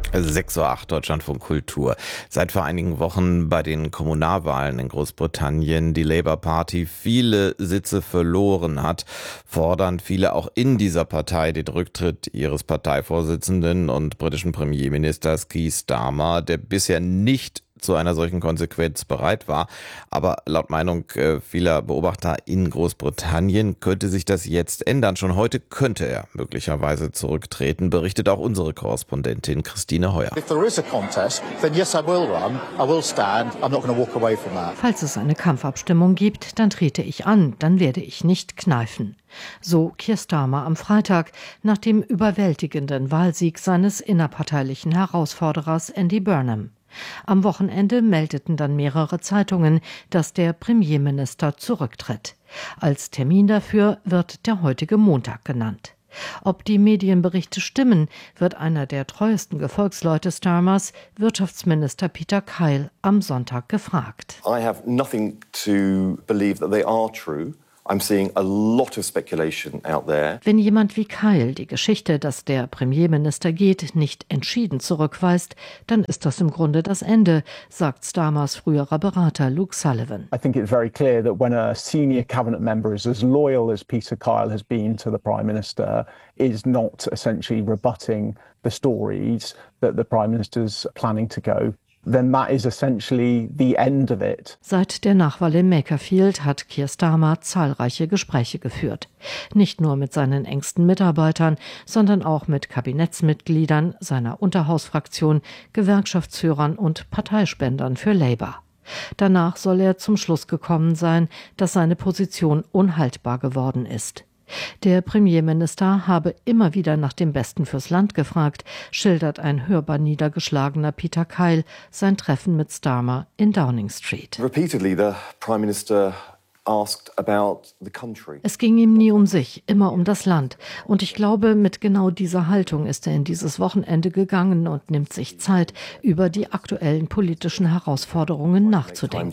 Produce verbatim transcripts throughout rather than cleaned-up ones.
sechs Uhr acht, Deutschlandfunk Kultur. Seit vor einigen Wochen bei den Kommunalwahlen in Großbritannien die Labour Party viele Sitze verloren hat, fordern viele auch in dieser Partei den Rücktritt ihres Parteivorsitzenden und britischen Premierministers Keir Starmer, der bisher nicht zu einer solchen Konsequenz bereit war. Aber laut Meinung vieler Beobachter in Großbritannien könnte sich das jetzt ändern. Schon heute könnte er möglicherweise zurücktreten, berichtet auch unsere Korrespondentin Christine Heuer. Falls es eine Kampfabstimmung gibt, dann trete ich an, dann werde ich nicht kneifen. So Keir Starmer am Freitag nach dem überwältigenden Wahlsieg seines innerparteilichen Herausforderers Andy Burnham. Am Wochenende meldeten dann mehrere Zeitungen, dass der Premierminister zurücktritt. Als Termin dafür wird der heutige Montag genannt. Ob die Medienberichte stimmen, wird einer der treuesten Gefolgsleute Starmers, Wirtschaftsminister Peter Kyle, am Sonntag gefragt. I have nothing to believe that they are true. I'm seeing a lot of speculation out there. Wenn jemand wie Kyle die Geschichte, dass der Premierminister geht, nicht entschieden zurückweist, dann ist das im Grunde das Ende, sagt Starmers früherer Berater Luke Sullivan. I think it's very clear that when a senior cabinet member is as loyal as Peter Kyle has been to the Prime Minister, is not essentially rebutting the stories that the Prime Minister's planning to go, then that is essentially the end of it. Seit der Nachwahl in Makerfield hat Keir Starmer zahlreiche Gespräche geführt. Nicht nur mit seinen engsten Mitarbeitern, sondern auch mit Kabinettsmitgliedern, seiner Unterhausfraktion, Gewerkschaftsführern und Parteispendern für Labour. Danach soll er zum Schluss gekommen sein, dass seine Position unhaltbar geworden ist. Der Premierminister habe immer wieder nach dem Besten fürs Land gefragt, schildert ein hörbar niedergeschlagener Peter Kyle sein Treffen mit Starmer in Downing Street. Repeatedly the Prime Minister asked about the country. Es ging ihm nie um sich, immer um das Land. Und ich glaube, mit genau dieser Haltung ist er in dieses Wochenende gegangen und nimmt sich Zeit, über die aktuellen politischen Herausforderungen nachzudenken.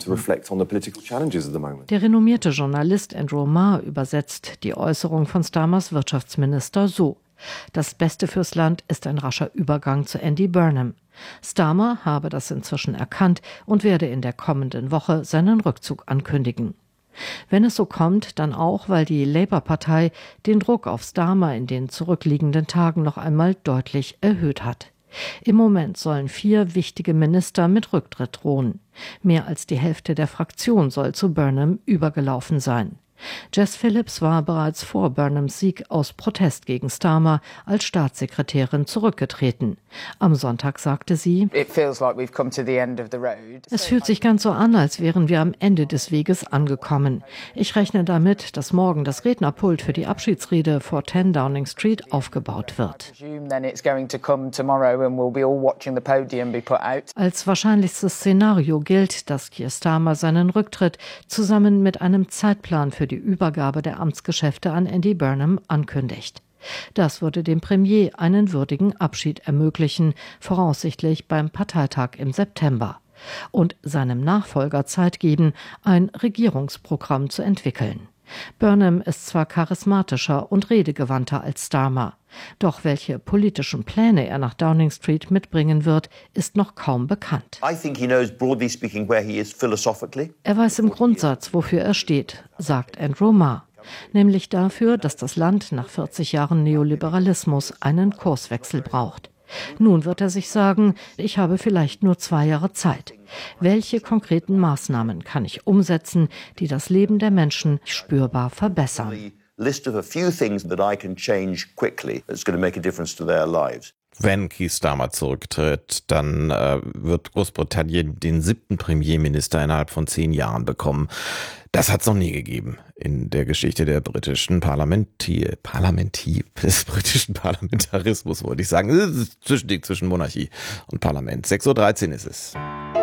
Der renommierte Journalist Andrew Marr übersetzt die Äußerung von Starmers Wirtschaftsminister so: Das Beste fürs Land ist ein rascher Übergang zu Andy Burnham. Starmer habe das inzwischen erkannt und werde in der kommenden Woche seinen Rückzug ankündigen. Wenn es so kommt, dann auch, weil die Labour-Partei den Druck auf Starmer in den zurückliegenden Tagen noch einmal deutlich erhöht hat. Im Moment sollen vier wichtige Minister mit Rücktritt drohen. Mehr als die Hälfte der Fraktion soll zu Burnham übergelaufen sein. Jess Phillips war bereits vor Burnhams Sieg aus Protest gegen Starmer als Staatssekretärin zurückgetreten. Am Sonntag sagte sie: Es fühlt sich ganz so an, als wären wir am Ende des Weges angekommen. Ich rechne damit, dass morgen das Rednerpult für die Abschiedsrede vor zehn Downing Street aufgebaut wird. Als wahrscheinlichstes Szenario gilt, dass Keir Starmer seinen Rücktritt zusammen mit einem Zeitplan für die Übergabe der Amtsgeschäfte an Andy Burnham ankündigt. Das würde dem Premier einen würdigen Abschied ermöglichen, voraussichtlich beim Parteitag im September, und seinem Nachfolger Zeit geben, ein Regierungsprogramm zu entwickeln. Burnham ist zwar charismatischer und redegewandter als Starmer, doch welche politischen Pläne er nach Downing Street mitbringen wird, ist noch kaum bekannt. I think he knows, broadly speaking, where he is philosophically. Er weiß im Grundsatz, wofür er steht, sagt Andrew Marr, nämlich dafür, dass das Land nach vierzig Jahren Neoliberalismus einen Kurswechsel braucht. Nun wird er sich sagen, ich habe vielleicht nur zwei Jahre Zeit. Welche konkreten Maßnahmen kann ich umsetzen, die das Leben der Menschen spürbar verbessern? Wenn Keir Starmer zurücktritt, dann äh, wird Großbritannien den siebten Premierminister innerhalb von zehn Jahren bekommen. Das hat es noch nie gegeben in der Geschichte der britischen Parlamenti, Parlamenti, des britischen Parlamentarismus, wollte ich sagen. Das ist Zwischending zwischen Monarchie und Parlament. sechs Uhr dreizehn ist es.